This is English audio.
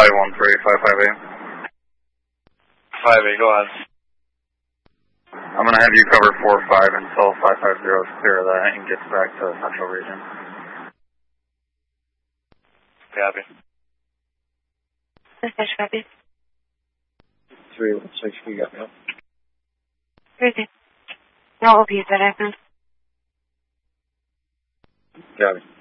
513-558. 5-8, go ahead. I'm going to have you cover 4-5 until 550 is clear of that and gets back to the central region. Copy. Dispatch, copy. 316, you got me up. Crazy. No OPs that happened. Copy.